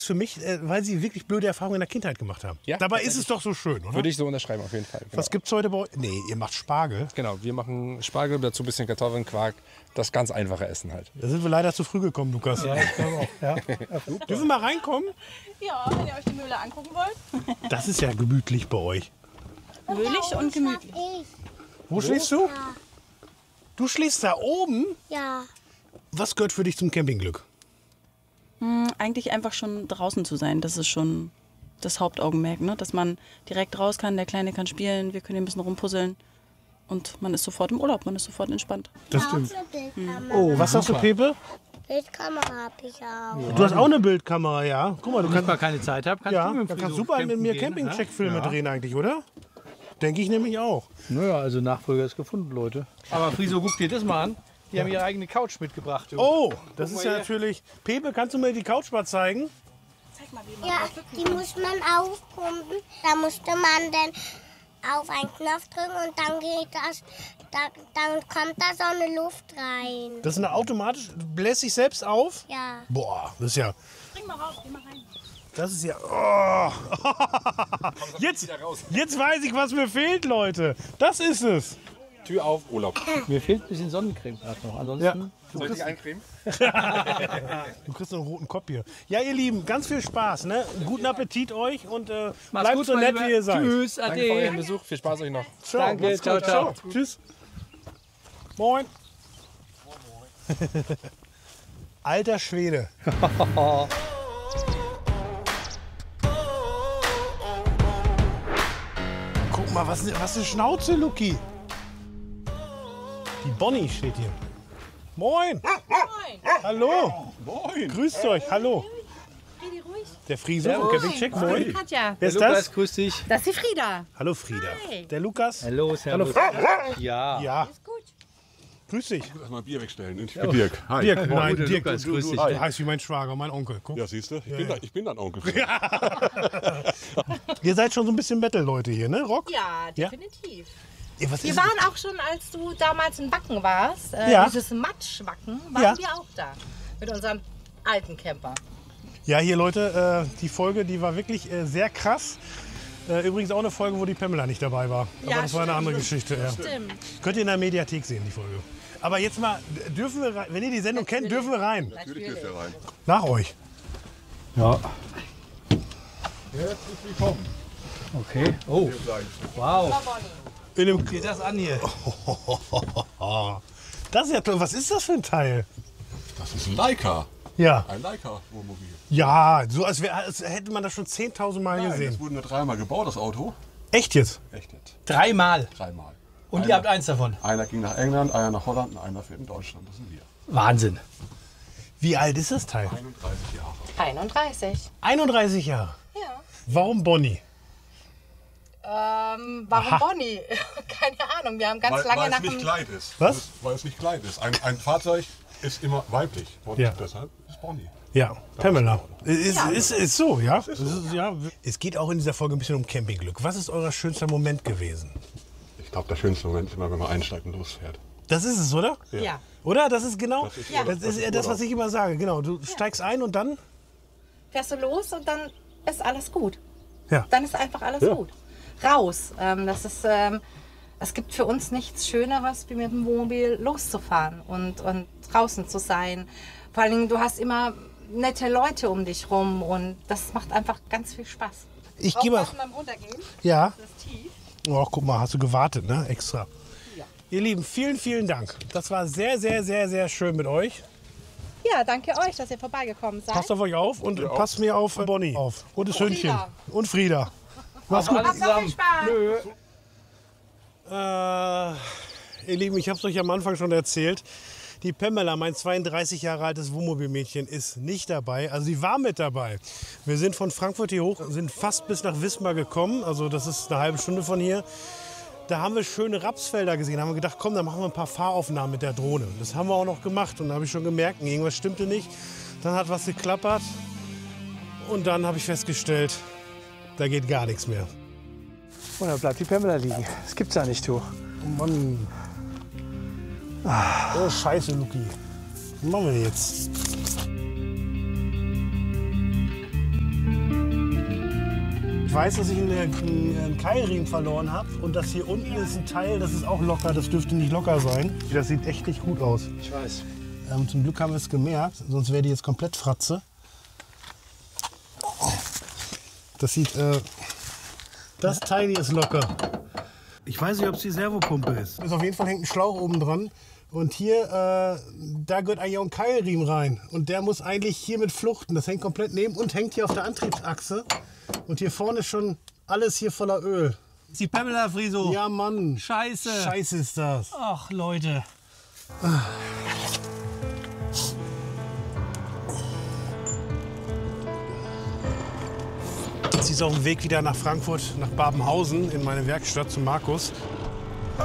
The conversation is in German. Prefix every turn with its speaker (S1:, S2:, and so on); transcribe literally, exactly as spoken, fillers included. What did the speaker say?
S1: Für mich, äh, weil Sie wirklich blöde Erfahrungen in der Kindheit gemacht haben.
S2: Ja,
S1: Dabei ist es doch so schön, oder?
S2: Würde ich so unterschreiben, auf jeden Fall. Genau.
S1: Was gibt's heute bei euch? Nee, ihr macht Spargel.
S2: Genau, wir machen Spargel, dazu ein bisschen Kartoffeln, Quark. Das ganz einfache Essen halt.
S1: Da sind wir leider zu früh gekommen, Lukas.
S3: Ja, ich glaube auch. Ja.
S1: Dürfen wir mal reinkommen?
S4: Ja, wenn ihr euch die Mühle angucken wollt.
S1: Das ist ja gemütlich bei euch.
S4: Mühlig und gemütlich.
S1: Wo schläfst du? Du schläfst da oben?
S5: Ja.
S1: Was gehört für dich zum Campingglück?
S4: Hm, eigentlich einfach schon draußen zu sein, das ist schon das Hauptaugenmerk, ne? Dass man direkt raus kann, der Kleine kann spielen, wir können ein bisschen rumpuzzeln und man ist sofort im Urlaub, man ist sofort entspannt.
S1: Das stimmt. Oh, was hast du, Pepe?
S5: Bildkamera habe ich auch.
S1: Du hast auch eine Bildkamera, ja? Guck mal, du
S3: Wenn ich
S1: kannst,
S3: mal keine Zeit habe, kannst
S1: ja,
S3: du mit
S1: da
S3: dem
S1: kannst
S3: Friso
S1: super mit
S3: campen
S1: mir
S3: gehen,
S1: Camping-Check-Filme
S3: ne?
S1: drehen eigentlich, oder? Denke ich nämlich auch.
S3: Naja, also Nachfolger ist gefunden, Leute. Aber Friso, guck dir das mal an. Die haben ihre eigene Couch mitgebracht. Du.
S1: Oh, das ist
S3: mal
S1: ja
S3: her.
S1: natürlich... Pepe, kannst du mir die Couch mal zeigen?
S4: Zeig mal, wie man
S5: Ja, die muss man aufpumpen. Da musste man dann auf einen Knopf drücken und dann geht das, da, dann kommt da so eine Luft rein.
S1: Das ist eine automatisch... Bläst sich selbst auf?
S5: Ja.
S1: Boah, das ist ja...
S4: Spring mal raus, geh mal rein.
S1: Das ist ja... Oh. Jetzt, jetzt weiß ich, was mir fehlt, Leute. Das ist es.
S2: Tür auf, Urlaub.
S3: Mir fehlt ein bisschen Sonnencreme gerade noch. Ansonsten
S1: Ja.
S2: Soll ich eincremen?
S1: Du kriegst einen roten Kopf hier. Ja, ihr Lieben, ganz viel Spaß. Ne? Guten Appetit euch und äh,
S3: Macht's
S1: bleibt
S3: gut,
S1: so
S3: mein
S1: nett,
S3: Lieber.
S1: wie ihr seid.
S3: Tschüss,
S2: Danke für euren
S3: ade.
S2: Besuch. Viel Spaß euch noch.
S1: Ciao.
S3: Danke,
S1: Macht's
S3: ciao,
S1: gut.
S3: ciao.
S1: Tschüss. Moin. Alter Schwede. Guck mal, was, was eine Schnauze, Luki. Die Bonnie steht hier. Moin. Hallo. Moin. Grüßt euch. Hallo. Der Friso von Campingcheck. Moin.
S6: Katja,
S1: Wer ist
S3: Lukas,
S1: das?
S3: grüß dich.
S6: das ist die Frieda.
S1: Hallo Frieda.
S6: Hi.
S1: Der Lukas.
S3: Hallo, servus. Ja.
S1: Ja.
S6: Ist gut.
S1: Grüß dich.
S7: Erstmal Bier wegstellen. Ich bin Dirk. Hi.
S1: Dirk, nein,
S3: Gute
S1: Dirk,
S3: Lukas,
S1: du,
S3: grüß
S1: du,
S3: dich.
S1: du heißt wie mein Schwager, mein Onkel. Guck.
S7: Ja, siehst du? Ich, bin,
S1: ja.
S7: Da, ich bin dein Onkel.
S1: Ihr seid schon so ein bisschen Metal-Leute hier, ne, Rock?
S6: Ja,
S1: Ja?
S6: definitiv.
S1: Ja, was
S6: Wir
S1: ist
S6: waren auch schon, als du damals in Wacken warst, äh,
S1: Ja.
S6: dieses Matschwacken, waren
S1: Ja.
S6: wir auch da. Mit unserem alten Camper.
S1: Ja, hier Leute, äh, die Folge, die war wirklich äh, sehr krass. Äh, übrigens auch eine Folge, wo die Pamela nicht dabei war. Aber
S6: Ja,
S1: das war eine
S6: stimmt.
S1: andere Geschichte. Ja.
S6: Stimmt.
S1: Könnt ihr in der Mediathek sehen, die Folge. Aber jetzt mal, dürfen wir rein, wenn ihr die Sendung kennt, dürfen wir rein.
S7: Natürlich ist er rein.
S1: Nach euch.
S3: Ja.
S7: Herzlich willkommen.
S3: Okay. Oh, wow.
S1: In dem,
S3: Sieh das an hier.
S1: das ist ja toll. Was ist das für ein Teil?
S7: Das ist ein Leica.
S1: Ja,
S7: Ein Leica-Wohnmobil.
S1: ja, so als, wär, als hätte man das schon zehntausend Mal
S7: Nein,
S1: gesehen.
S7: das wurde nur dreimal gebaut, das Auto.
S1: Echt jetzt?
S7: Echt jetzt.
S3: Dreimal.
S7: Dreimal.
S3: Und
S7: einer,
S3: ihr habt eins davon.
S7: Einer ging nach England, einer nach Holland und einer fährt in Deutschland. Das sind wir.
S3: Wahnsinn.
S1: Wie alt ist das Teil?
S7: einunddreißig Jahre.
S6: einunddreißig.
S1: einunddreißig Jahre.
S6: Ja.
S1: Warum Bonnie?
S6: Ähm, warum
S1: Aha.
S6: Bonnie? Keine Ahnung, wir haben ganz
S7: Weil,
S6: lange
S7: weil
S6: nach
S7: es nicht
S6: dem...
S7: Kleid ist.
S1: Was?
S7: Das, weil es nicht Kleid ist. Ein, ein Fahrzeug ist immer weiblich. Und
S1: Ja.
S7: deshalb ist Bonnie.
S1: Ja, Pamela. Ist,
S6: Ja.
S1: ist, ist so, ja? Es ist, ja. Es geht auch in dieser Folge ein bisschen um Campingglück. Was ist euer schönster Moment gewesen?
S7: Ich glaube, der schönste Moment ist immer, wenn man einsteigt und losfährt.
S1: Das ist es, oder?
S6: Ja.
S1: Oder? Das ist genau
S7: Das ist
S1: das,
S7: Urlaub.
S1: ist
S7: Das ist
S1: das, was
S7: Urlaub.
S1: ich immer sage. Genau, du steigst ein und dann?
S6: Fährst du los und dann ist alles gut.
S1: Ja.
S6: Dann ist einfach alles
S7: Ja.
S6: gut. Raus. Ähm, das ist, ähm, es gibt für uns nichts Schöneres, wie mit dem Wohnmobil loszufahren und, und draußen zu sein. Vor allen Dingen, du hast immer nette Leute um dich rum und das macht einfach ganz viel Spaß.
S1: Ich gehe mal.
S6: Aufpassen beim Runtergehen.
S1: Ja.
S6: Das ist tief.
S1: Oh, guck mal, hast du gewartet, ne? Extra.
S6: Ja.
S1: Ihr Lieben, vielen, vielen Dank. Das war sehr, sehr, sehr, sehr schön mit euch.
S6: Ja, danke euch, dass ihr vorbeigekommen seid.
S1: Passt auf euch auf und passt mir auf äh, Bonnie auf. Und das Hündchen.
S6: Frieda.
S1: Und Frieda. Mach's gut.
S3: Alles
S6: Habt noch viel
S3: zusammen.
S6: Spaß.
S1: Äh, ihr Lieben, ich habe es euch am Anfang schon erzählt. Die Pamela, mein zweiunddreißig Jahre altes Wohnmobilmädchen, ist nicht dabei. Also sie war mit dabei. Wir sind von Frankfurt hier hoch, sind fast bis nach Wismar gekommen. Also das ist eine halbe Stunde von hier. Da haben wir schöne Rapsfelder gesehen. Da haben wir gedacht, komm, dann machen wir ein paar Fahraufnahmen mit der Drohne. Das haben wir auch noch gemacht. Und da habe ich schon gemerkt, irgendwas stimmte nicht. Dann hat was geklappert. Und dann habe ich festgestellt, da geht gar nichts mehr.
S3: Und dann bleibt die Pamela liegen. Das gibt's ja nicht, du.
S1: Oh Mann. Oh, scheiße, Luki. Was machen wir denn jetzt? Ich weiß, dass ich einen, einen Keilriemen verloren habe und das hier unten ist ein Teil, das ist auch locker, das dürfte nicht locker sein. Das sieht echt nicht gut aus.
S3: Ich weiß.
S1: Ähm, zum Glück haben wir es gemerkt, sonst wäre die jetzt komplett Fratze. Das sieht, äh, das Teil hier ist locker. Ich weiß nicht, ob es die Servopumpe ist. ist. Auf jeden Fall hängt ein Schlauch oben dran. Und hier, äh, da gehört eigentlich auch ein Keilriemen rein. Und der muss eigentlich hier mit fluchten. Das hängt komplett neben und hängt hier auf der Antriebsachse. Und hier vorne ist schon alles hier voller Öl.
S3: Ist die Pamela Friso?
S1: Ja, Mann.
S3: Scheiße.
S1: Scheiße ist das.
S3: Ach, Leute.
S1: Sie ist auf dem Weg wieder nach Frankfurt, nach Babenhausen in meine Werkstatt zu Markus.